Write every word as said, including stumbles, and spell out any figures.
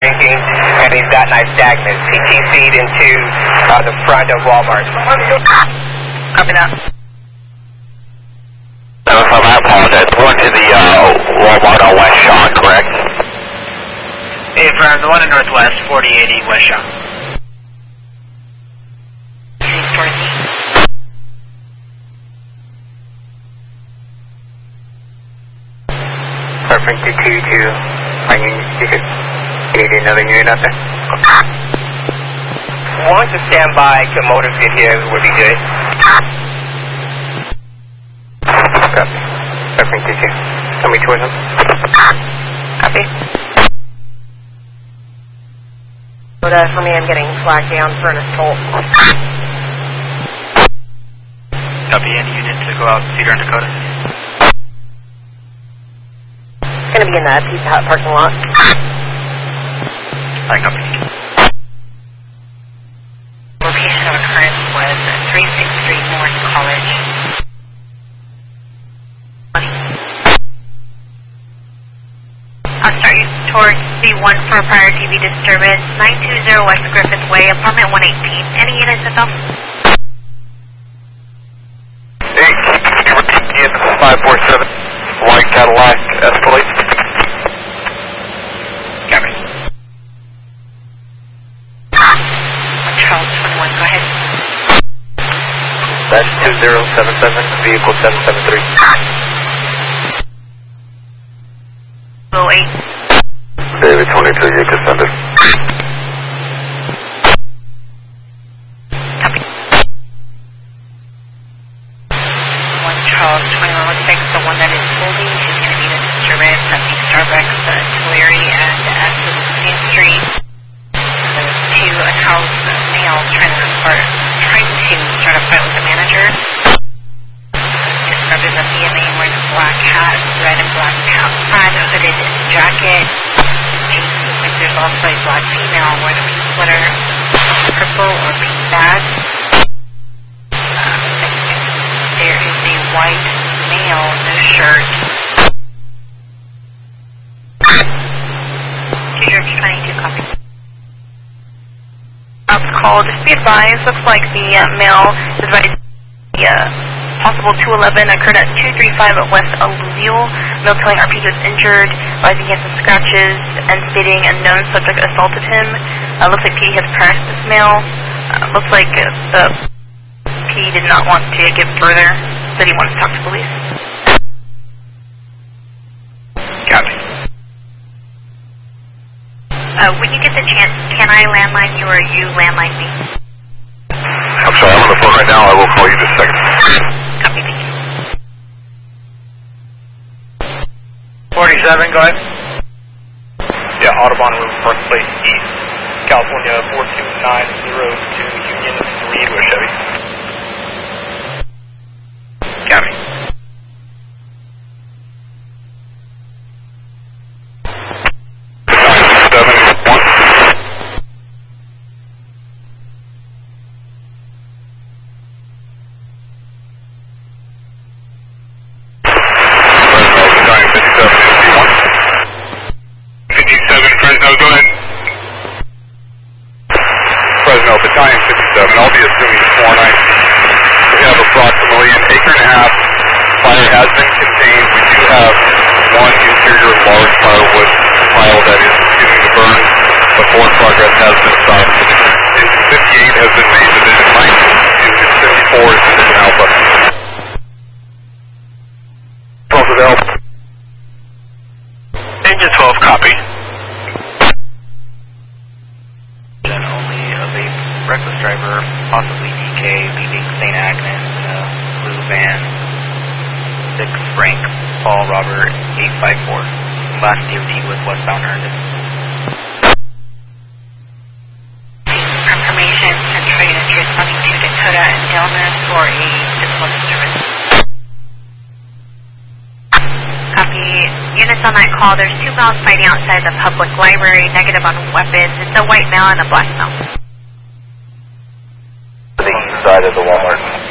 drinking, and he's got nice stagnant. He T C'd into uh, the front of Walmart. Copy that. No, if I apologize. Going to the uh, Walmart on West Shaw, correct? Hey, from the one in Northwest, forty eighty West Shaw. Perfect, two two two. Are you, you could, you need another unit out there? One to stand by, the motor fit here would be good. Copy. Perfect, two two. Tell me towards them. Copy. But uh, for me, I'm getting flagged down Furnace Toll. Copy, any unit to go out Cedar and Dakota? It's going to be in the Pizza Hut parking lot. I copy. Location of occurrence was thirty-sixth Street North College. I'll start you towards the one for prior T V disturbance, nine two zero West Griffith Way, apartment one eighteen. Any units at all? Hey, in five four seven, white Cadillac Escalade. Copy. Charles twenty-one, go ahead. That's two zero seven seven, vehicle seven seven three. oh eight. David twenty-two, you can send it. Copy. one Charles twenty-one, looks like the one that is holding is going to be the disturbance at the Starbucks, uh, Tulare and at Main Street. There's two house males trying to, or trying to start a fight with the manager. Described as a B M A wearing a black hat, red and black hat, front, a hooded jacket. Looks like there's also a black female wearing a pink sweater, purple or pink bag. Uh, there is a white male, no shirt. Two York twenty-two, copy. That's called. Just be advised, looks like the uh, male is advised the uh, possible two eleven occurred at two three five at West Alluvial. Male telling R P he was injured, advising he had some scratches, and stating a known subject assaulted him. Uh, looks like P has pressed this male. Uh, looks like uh, the P did not want to get further, said he wanted to talk to police. Copy. Uh, when you get the chance, can I landline you or you landline me? I'm sorry, I'm on the phone right now. I will call you in just a second. Copy, thank you. forty-seven, go ahead. Yeah, Audubon River Park Place East, California four two nine zero two, Union three with Chevy. Copy. Battalion fifty-seven, I'll be assuming four nine. We have approximately an acre and a half. Fire has been contained. We do have one interior large firewood pile that is continuing to burn, but forward progress has been stopped. Engine fifty-eight has been made Division Mike. Engine fifty-four is Division Alpha. twelve with help. Engine twelve, copy. Reckless driver, possibly D K, leaving Saint Agnes in a blue van. six Frank Paul Robert eight five four. Last D O T was westbound Herndon. Confirmation, Central Units responding to Dakota and Delma for a physical disturbance. Copy. Units on that call, there's two males fighting outside the public library, negative on weapons. It's a white male and a black male. The east side of the Walmart.